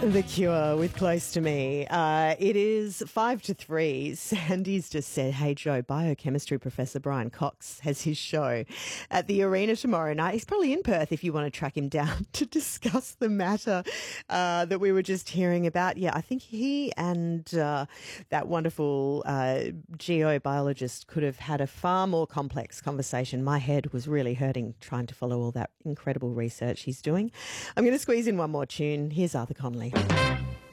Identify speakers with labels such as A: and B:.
A: The Cure with Close to Me. It is 5-3. Sandy's just said, hey, Joe, biochemistry professor Brian Cox has his show at the Arena tomorrow night. He's probably in Perth if you want to track him down to discuss the matter that we were just hearing about. Yeah, I think he and that wonderful geobiologist could have had a far more complex conversation. My head was really hurting trying to follow all that incredible research he's doing. I'm going to squeeze in one more tune. Here's Arthur Conley.